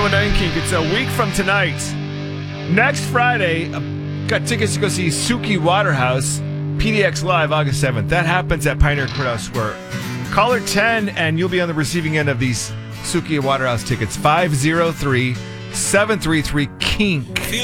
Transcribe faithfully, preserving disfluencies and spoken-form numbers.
oh nine Kink. It's a week from tonight. Next Friday, uh, got tickets to go see Suki Waterhouse, P D X Live, August seventh. That happens at Pioneer Courthouse Square. Caller ten, and you'll be on the receiving end of these Suki Waterhouse tickets. five oh three, seven three three, Kink.